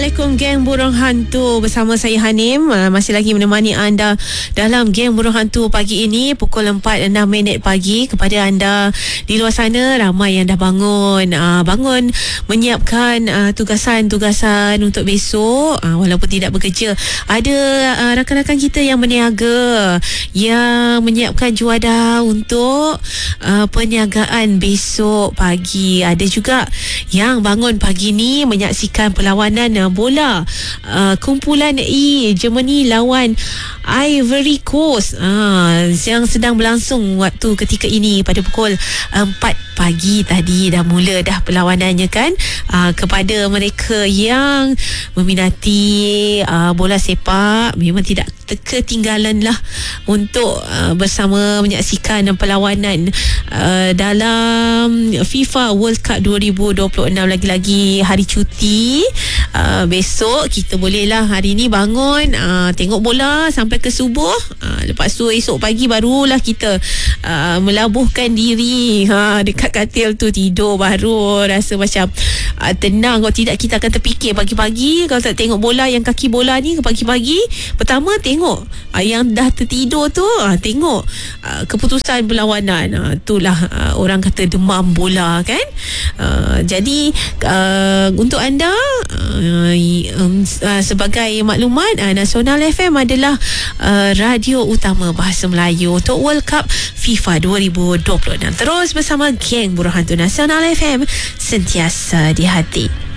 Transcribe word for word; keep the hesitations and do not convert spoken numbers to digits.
Assalamualaikum geng burung hantu, bersama saya Hanim, uh, masih lagi menemani anda dalam geng burung hantu pagi ini pukul empat enam minit pagi. Kepada anda di luar sana, ramai yang dah bangun uh, bangun menyiapkan uh, tugasan-tugasan untuk besok, uh, walaupun tidak bekerja. Ada uh, rakan-rakan kita yang berniaga, yang menyiapkan juadah untuk uh, perniagaan besok pagi. Ada juga yang bangun pagi ni menyaksikan perlawanan uh, bola uh, kumpulan E Germany lawan Ivory Coast uh, yang sedang berlangsung waktu ketika ini. Pada pukul empat pagi tadi dah mula dah perlawanannya kan. Uh, kepada mereka yang meminati uh, bola sepak, memang tidak ketinggalan lah untuk uh, bersama menyaksikan perlawanan uh, dalam FIFA World Cup dua ribu dua puluh enam. Lagi-lagi hari cuti, uh, besok kita bolehlah hari ni bangun uh, tengok bola sampai ke subuh, uh, lepas tu esok pagi barulah kita uh, melabuhkan diri ha, dekat katil tu, tidur baru rasa macam uh, tenang. Kalau tidak kita akan terfikir pagi-pagi kalau tak tengok bola, yang kaki bola ni ke pagi-pagi. Pertama tengok uh, yang dah tertidur tu, uh, tengok uh, keputusan berlawanan, uh, itulah uh, orang kata demam bola kan. uh, jadi uh, untuk anda uh, um, uh, sebagai maklumat, uh, Nasional F M adalah uh, radio utama bahasa Melayu untuk World Cup FIFA dua ribu dua puluh enam. Terus bersama geng burung hantu Nasional F M, sentiasa di hati.